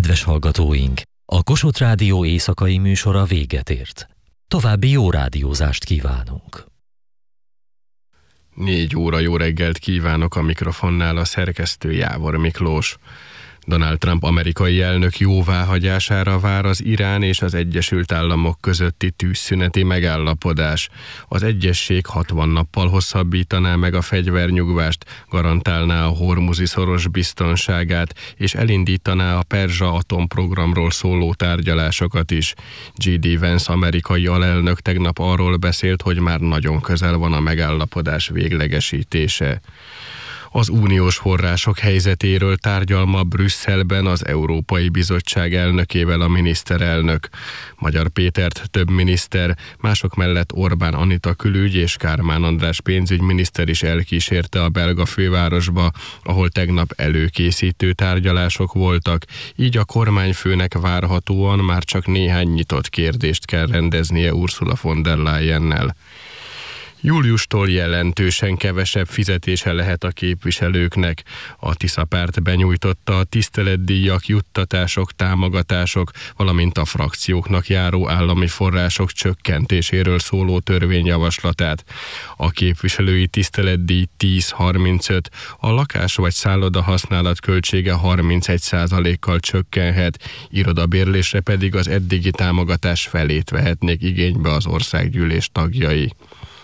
Kedves hallgatóink! A Kossuth Rádió éjszakai műsora véget ért. További jó rádiózást kívánunk! 4 óra jó reggelt kívánok, a mikrofonnál a szerkesztő Jávor Miklós. Donald Trump amerikai elnök jóváhagyására vár az Irán és az Egyesült Államok közötti tűzszüneti megállapodás. Az egyezség 60 nappal hosszabbítaná meg a fegyvernyugvást, garantálná a hormuzi szoros biztonságát, és elindítaná a perzsa atomprogramról szóló tárgyalásokat is. J.D. Vance amerikai alelnök tegnap arról beszélt, hogy már nagyon közel van a megállapodás véglegesítése. Az uniós források helyzetéről tárgyal ma Brüsszelben az Európai Bizottság elnökével a miniszterelnök. Magyar Pétert több miniszter, mások mellett Orbán Anita külügy és Kármán András pénzügyminiszter is elkísérte a belga fővárosba, ahol tegnap előkészítő tárgyalások voltak, így a kormányfőnek várhatóan már csak néhány nyitott kérdést kell rendeznie Ursula von der Leyennel. Júliustól jelentősen kevesebb fizetése lehet a képviselőknek. A Tisza Párt benyújtotta a tiszteletdíjak, juttatások, támogatások, valamint a frakcióknak járó állami források csökkentéséről szóló törvényjavaslatát. A képviselői tiszteletdíj 10-35, a lakás vagy szálloda használat költsége 31%-kal csökkenhet, irodabérlésre pedig az eddigi támogatás felét vehetnék igénybe az országgyűlés tagjai.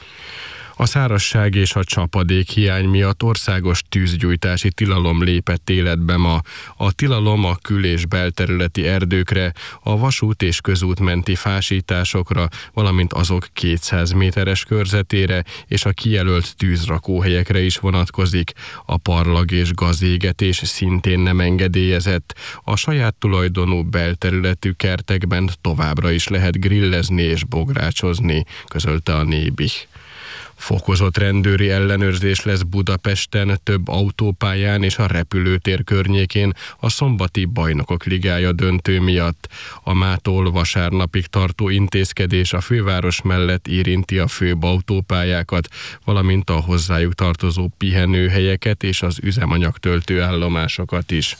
A szárazság és a csapadék hiány miatt országos tűzgyújtási tilalom lépett életbe ma. A tilalom a kül- és belterületi erdőkre, a vasút és közút menti fásításokra, valamint azok 200 méteres körzetére és a kijelölt tűzrakóhelyekre is vonatkozik. A parlag és gazégetés szintén nem engedélyezett. A saját tulajdonú belterületű kertekben továbbra is lehet grillezni és bográcsozni, közölte a Nébih. Fokozott rendőri ellenőrzés lesz Budapesten, több autópályán és a repülőtér környékén a szombati Bajnokok Ligája döntő miatt. A mától vasárnapig tartó intézkedés a főváros mellett érinti a főbb autópályákat, valamint a hozzájuk tartozó pihenőhelyeket és az üzemanyagtöltő állomásokat is.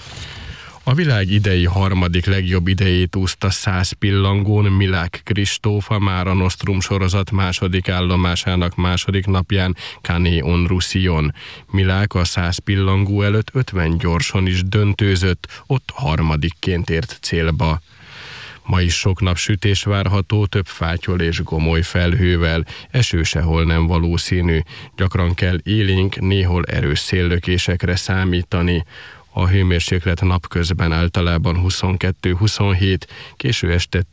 A világ idei harmadik legjobb idejét úszta 100 pillangón Milák Kristóf a Mare Nostrum sorozat második állomásának második napján Canet-en-Roussillon. Milák a 100 pillangó előtt 50 gyorson is döntőzött, ott harmadikként ért célba. Ma is sok napsütés várható, több fátyol és gomoly felhővel, eső sehol nem valószínű, gyakran kell élénk, néhol erős széllökésekre számítani. A hőmérséklet napközben általában 22-27, késő este